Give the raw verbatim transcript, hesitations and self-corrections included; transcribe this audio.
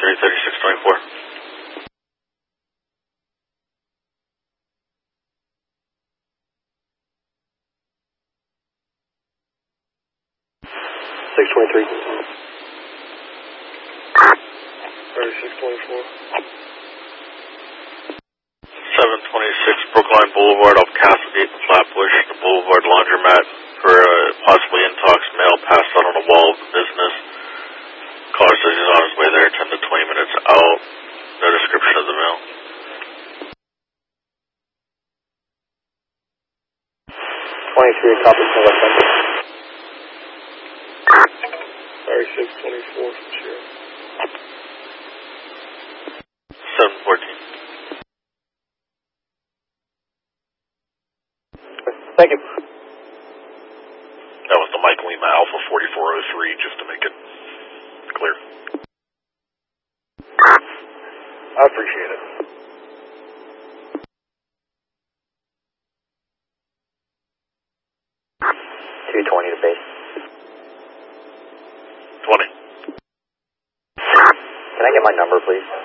three, thirty-six twenty-four. six twenty-three. thirty-six twenty-four. seven twenty-six Brookline Boulevard off Castlegate and Flatbush, the Boulevard Laundromat for uh, possibly intox mail passed out on the wall of the business. Caller says he's on his way there, ten to twenty minutes out. No description of the mail. twenty-three, copy from West End. thirty-six twenty-four from Sheriff. seven fourteen. Thank you. That was the Mike Lima Alpha forty-four oh three, just to make it clear. I appreciate it. two twenty to base. twenty. Can I get my number, please?